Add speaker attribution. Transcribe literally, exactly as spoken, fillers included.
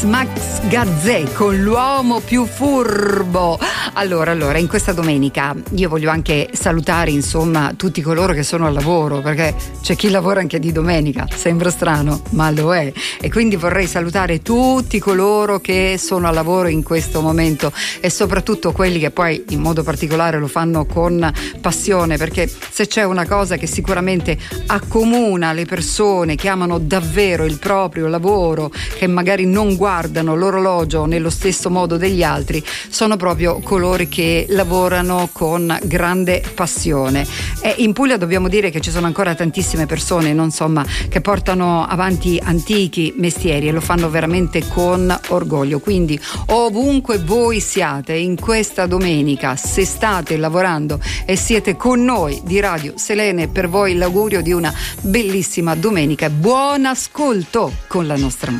Speaker 1: Max Gazzè con L'uomo più furbo. Allora, allora, in questa domenica io voglio anche salutare, insomma, tutti coloro che sono al lavoro, perché c'è chi lavora anche di domenica, sembra strano, ma lo è. E quindi vorrei salutare tutti coloro che sono al lavoro in questo momento e soprattutto quelli che poi in modo particolare lo fanno con passione, perché se c'è una cosa che sicuramente accomuna le persone che amano davvero il proprio lavoro, che magari non guardano l'orologio nello stesso modo degli altri, sono proprio coloro che lavorano con grande passione. E in Puglia dobbiamo dire che ci sono ancora tantissime persone, non, insomma, che portano avanti antichi mestieri e lo fanno veramente con orgoglio. Quindi ovunque voi siate in questa domenica, se state lavorando e siete con noi di Radio Selene, per voi l'augurio di una bellissima domenica. Buon ascolto con la nostra musica.